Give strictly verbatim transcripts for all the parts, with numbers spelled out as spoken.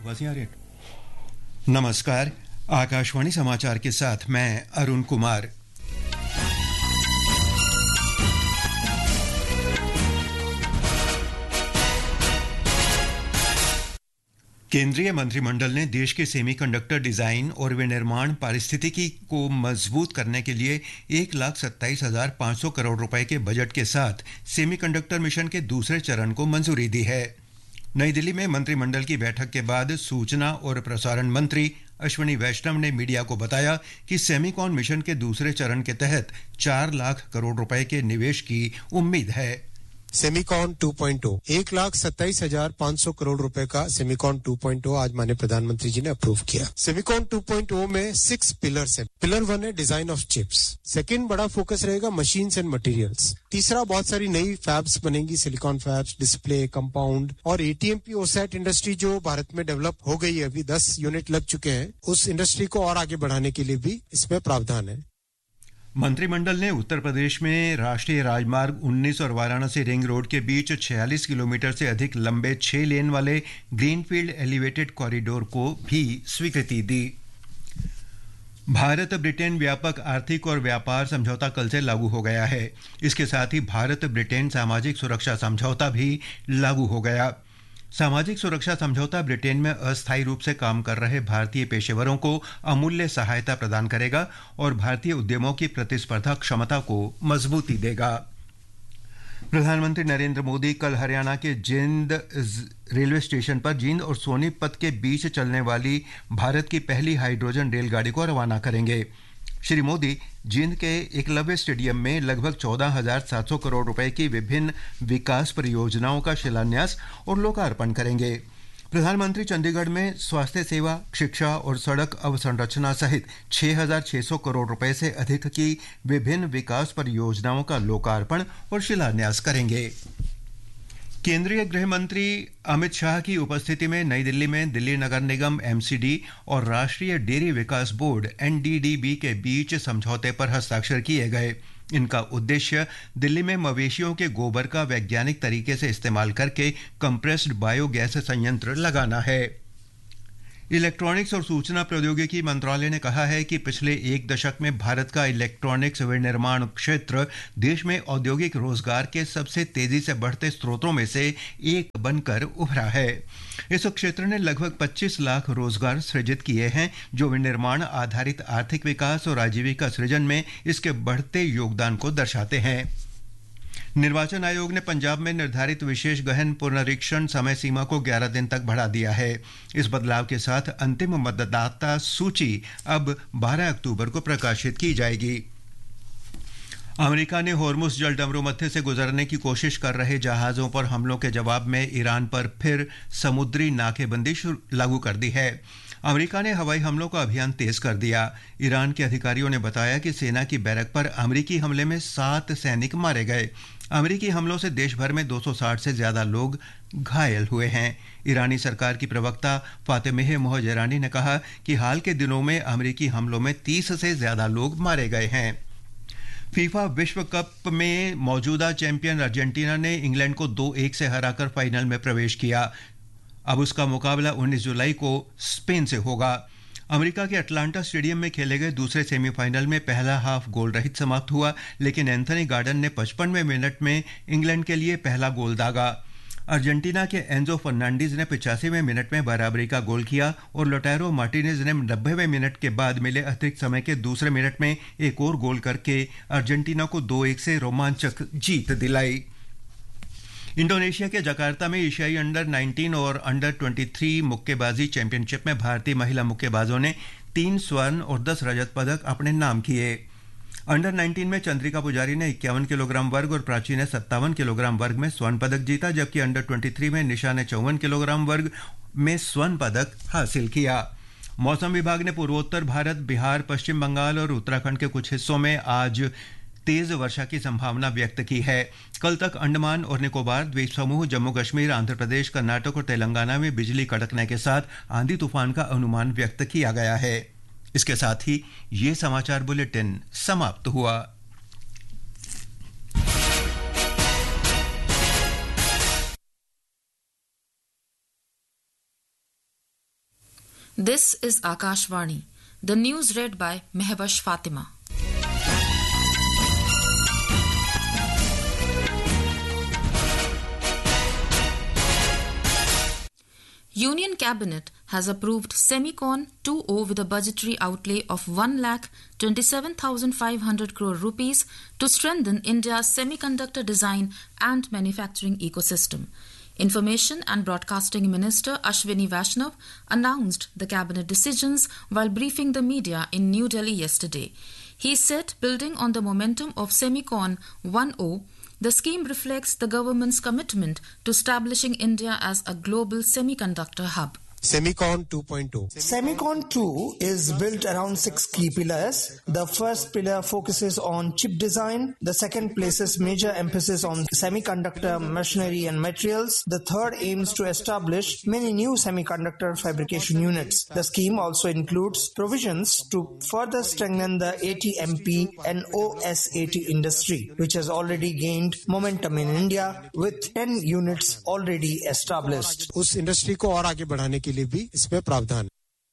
बस यार एक नमस्कार। आकाशवाणी समाचार के साथ मैं अरुण कुमार। केंद्रीय मंत्रिमंडल ने देश के सेमीकंडक्टर डिजाइन और विनिर्माण पारिस्थितिकी को मजबूत करने के लिए एक लाख सत्ताईस हजार पांच सौ करोड़ रुपए के बजट के साथ सेमीकंडक्टर मिशन के दूसरे चरण को मंजूरी दी है। नई दिल्ली में मंत्रिमंडल की बैठक के बाद सूचना और प्रसारण मंत्री अश्विनी वैष्णव ने मीडिया को बताया कि सेमीकॉन मिशन के दूसरे चरण के तहत चार लाख करोड़ रुपए के निवेश की उम्मीद है। सेमीकॉन टू पॉइंट ओ एक लाख सत्ताईस हजार पांच सौ करोड़ रुपए का सेमीकॉन टू पॉइंट ओ आज माननीय प्रधानमंत्री जी ने अप्रूव किया। सेमीकॉन टू पॉइंट ओ में सिक्स पिलर्स हैं। पिलर वन है डिजाइन ऑफ चिप्स, सेकंड बड़ा फोकस रहेगा मशीन्स एंड मटेरियल्स, तीसरा बहुत सारी नई फैब्स बनेंगी, सिलिकॉन फैब्स, डिस्प्ले, कंपाउंड और एटीएमपी ओसैट इंडस्ट्री जो भारत में डेवलप हो गई है, अभी दस यूनिट लग चुके हैं, उस इंडस्ट्री को और आगे बढ़ाने के लिए भी इसमें प्रावधान है। मंत्रिमंडल ने उत्तर प्रदेश में राष्ट्रीय राजमार्ग उन्नीस और वाराणसी रिंग रोड के बीच छियालीस किलोमीटर से अधिक लंबे छह लेन वाले ग्रीनफील्ड एलिवेटेड कॉरिडोर को भी स्वीकृति दी। भारत ब्रिटेन व्यापक आर्थिक और व्यापार समझौता कल से लागू हो गया है। इसके साथ ही भारत ब्रिटेन सामाजिक सुरक्षा समझौता भी लागू हो गया। सामाजिक सुरक्षा समझौता ब्रिटेन में अस्थायी रूप से काम कर रहे भारतीय पेशेवरों को अमूल्य सहायता प्रदान करेगा और भारतीय उद्यमों की प्रतिस्पर्धा क्षमता को मजबूती देगा। प्रधानमंत्री नरेंद्र मोदी कल हरियाणा के जिंद रेलवे स्टेशन पर जींद और सोनीपत के बीच चलने वाली भारत की पहली हाइड्रोजन रेलगाड़ी को रवाना करेंगे। श्री मोदी जींद के एकलव्य स्टेडियम में लगभग चौदह हजार सात सौ करोड़ रुपए की विभिन्न विकास परियोजनाओं का शिलान्यास और लोकार्पण करेंगे। प्रधानमंत्री चंडीगढ़ में स्वास्थ्य सेवा, शिक्षा और सड़क अवसंरचना सहित छह हजार छह सौ करोड़ रुपए से अधिक की विभिन्न विकास परियोजनाओं का लोकार्पण और शिलान्यास करेंगे। केंद्रीय गृह मंत्री अमित शाह की उपस्थिति में नई दिल्ली में दिल्ली नगर निगम एमसीडी और राष्ट्रीय डेयरी विकास बोर्ड एनडीडीबी के बीच समझौते पर हस्ताक्षर किए गए। इनका उद्देश्य दिल्ली में मवेशियों के गोबर का वैज्ञानिक तरीके से इस्तेमाल करके कंप्रेस्ड बायोगैस संयंत्र लगाना है। इलेक्ट्रॉनिक्स और सूचना प्रौद्योगिकी मंत्रालय ने कहा है कि पिछले एक दशक में भारत का इलेक्ट्रॉनिक्स विनिर्माण क्षेत्र देश में औद्योगिक रोजगार के सबसे तेजी से बढ़ते स्रोतों में से एक बनकर उभरा है। इस क्षेत्र ने लगभग पच्चीस लाख रोजगार सृजित किए हैं, जो विनिर्माण आधारित आर्थिक विकास और आजीविका सृजन में इसके बढ़ते योगदान को दर्शाते हैं। निर्वाचन आयोग ने पंजाब में निर्धारित विशेष गहन पुनरीक्षण समय सीमा को ग्यारह दिन तक बढ़ा दिया है। इस बदलाव के साथ अंतिम मतदाता सूची अब बारह अक्टूबर को प्रकाशित की जाएगी। अमेरिका ने होर्मुज जलडमरू मध्य से गुजरने की कोशिश कर रहे जहाजों पर हमलों के जवाब में ईरान पर फिर समुद्री नाकेबंदी लागू कर दी है। अमेरिका ने हवाई हमलों का अभियान तेज कर दिया। ईरान के अधिकारियों ने बताया कि सेना की बैरक पर अमेरिकी हमले में सात सैनिक मारे गए। अमेरिकी हमलों से देश भर में दो सौ साठ से ज्यादा लोग घायल हुए हैं। ईरानी सरकार की प्रवक्ता फातिमेह मोहजेरानी ने कहा कि हाल के दिनों में अमेरिकी हमलों में तीस से ज्यादा लोग मारे गए हैं। फीफा विश्व कप में मौजूदा चैंपियन अर्जेंटीना ने इंग्लैंड को दो एक से हराकर फाइनल में प्रवेश किया। अब उसका मुकाबला उन्नीस जुलाई को स्पेन से होगा। अमेरिका के अटलांटा स्टेडियम में खेले गए दूसरे सेमीफाइनल में पहला हाफ गोल रहित समाप्त हुआ, लेकिन एंथनी गार्डन ने पचपनवें मिनट में इंग्लैंड के लिए पहला गोल दागा। अर्जेंटीना के एंजो फर्नांडीज ने पचासीवें मिनट में बराबरी का गोल किया और लोटारो मार्टिनेज ने नब्बेवें मिनट के बाद मिले अतिरिक्त समय के दूसरे मिनट में एक और गोल करके अर्जेंटीना को दो एक से रोमांचक जीत दिलाई। इंडोनेशिया के जकार्ता में एशियाई अंडर नाइनटीन और अंडर तेईस मुक्केबाजी चैंपियनशिप में भारतीय महिला मुक्केबाजों ने तीन स्वर्ण और दस रजत पदक अपने नाम किए। अंडर नाइनटीन में चंद्रिका पुजारी ने इक्यावन किलोग्राम वर्ग और प्राची ने सत्तावन किलोग्राम वर्ग में स्वर्ण पदक जीता, जबकि अंडर तेईस में निशा ने चौवन किलोग्राम वर्ग में स्वर्ण पदक हासिल किया। मौसम विभाग ने पूर्वोत्तर भारत, बिहार, पश्चिम बंगाल और उत्तराखंड के कुछ हिस्सों में आज तेज वर्षा की संभावना व्यक्त की है। कल तक अंडमान और निकोबार द्वीप समूह, जम्मू कश्मीर, आंध्र प्रदेश, कर्नाटक और तेलंगाना में बिजली कड़कने के साथ आंधी तूफान का अनुमान व्यक्त किया गया है। इसके साथ ही ये समाचार बुलेटिन समाप्त हुआ। This is Akashvani. The news read by Mehwash Fatima. Union Cabinet has approved Semicon two point oh with a budgetary outlay of one lakh twenty-seven thousand five hundred crore rupees to strengthen India's semiconductor design and manufacturing ecosystem. Information and Broadcasting Minister Ashwini Vaishnav announced the cabinet decisions while briefing the media in New Delhi yesterday. He said, building on the momentum of Semicon one point oh, the scheme reflects the government's commitment to establishing India as a global semiconductor hub. Semicon two point oh. Semicon two is built around six key pillars. The first pillar focuses on chip design. The second places major emphasis on semiconductor machinery and materials. The third aims to establish many new semiconductor fabrication units. The scheme also includes provisions to further strengthen the A T M P and O S A T industry, which has already gained momentum in India with ten units already established. उस industry को और आगे बढ़ाने के लिए भी इसमें प्रावधान.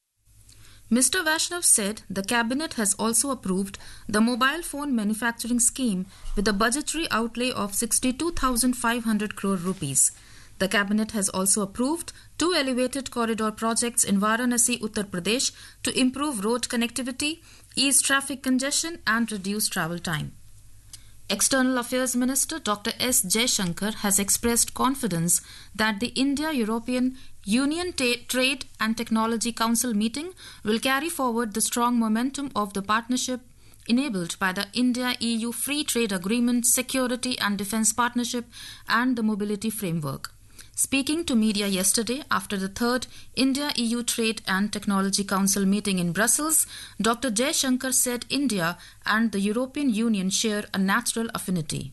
Mister Vaishnav said the cabinet has also approved the mobile phone manufacturing scheme with a budgetary outlay of sixty-two thousand five hundred crore rupees. The cabinet has also approved two elevated corridor projects in Varanasi, Uttar Pradesh to improve road connectivity, ease traffic congestion and reduce travel time. External Affairs Minister Doctor S. Jaishankar has expressed confidence that the India-European Union Ta- Trade and Technology Council meeting will carry forward the strong momentum of the partnership enabled by the India-E U Free Trade Agreement, Security and Defence Partnership and the Mobility Framework. Speaking to media yesterday after the third India-E U Trade and Technology Council meeting in Brussels, Doctor Jaishankar said India and the European Union share a natural affinity.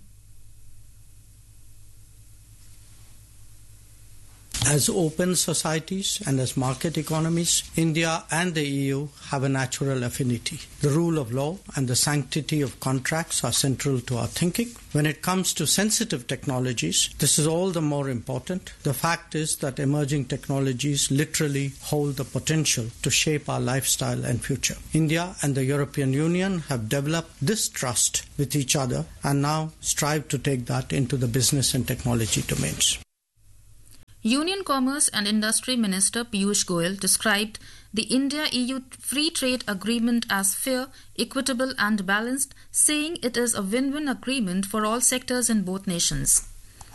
As open societies and as market economies, India and the E U have a natural affinity. The rule of law and the sanctity of contracts are central to our thinking. When it comes to sensitive technologies, this is all the more important. The fact is that emerging technologies literally hold the potential to shape our lifestyle and future. India and the European Union have developed this trust with each other and now strive to take that into the business and technology domains. Union Commerce and Industry Minister Piyush Goyal described the India-E U Free Trade Agreement as fair, equitable and balanced, saying it is a win-win agreement for all sectors in both nations.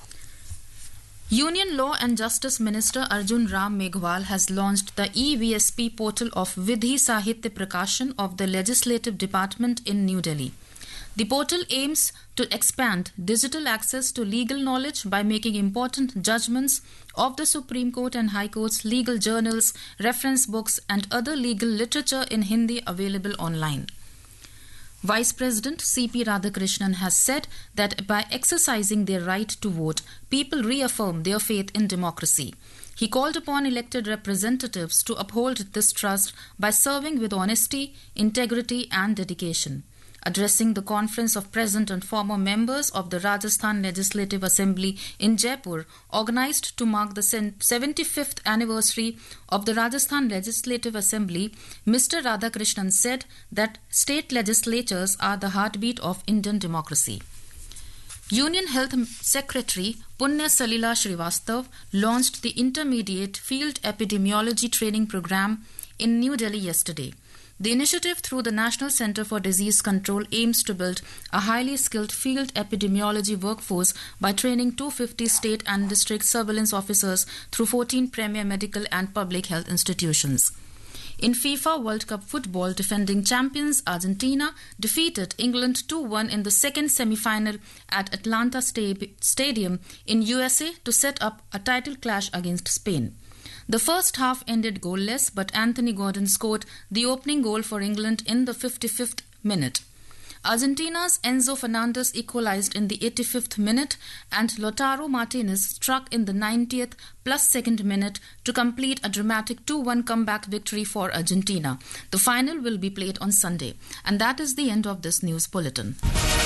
Union Law and Justice Minister Arjun Ram Meghwal has launched the E V S P portal of Vidhi Sahitya Prakashan of the Legislative Department in New Delhi. The portal aims to expand digital access to legal knowledge by making important judgments of the Supreme Court and High Court's legal journals, reference books and other legal literature in Hindi available online. Vice President C P Radhakrishnan has said that by exercising their right to vote, people reaffirm their faith in democracy. He called upon elected representatives to uphold this trust by serving with honesty, integrity and dedication. Addressing the conference of present and former members of the Rajasthan Legislative Assembly in Jaipur, organized to mark the seventy-fifth anniversary of the Rajasthan Legislative Assembly, Mister Radhakrishnan said that state legislatures are the heartbeat of Indian democracy. Union Health Secretary Punya Salila Srivastav launched the Intermediate Field Epidemiology Training Program in New Delhi yesterday. The initiative through the National Centre for Disease Control aims to build a highly skilled field epidemiology workforce by training two hundred fifty state and district surveillance officers through fourteen premier medical and public health institutions. In FIFA World Cup football, defending champions Argentina defeated England two one in the second semi-final at Atlanta Stadium in U S A to set up a title clash against Spain. The first half ended goalless, but Anthony Gordon scored the opening goal for England in the fifty-fifth minute. Argentina's Enzo Fernandez equalized in the eighty-fifth minute and Lautaro Martinez struck in the ninetieth plus second minute to complete a dramatic two one comeback victory for Argentina. The final will be played on Sunday. And that is the end of this news bulletin.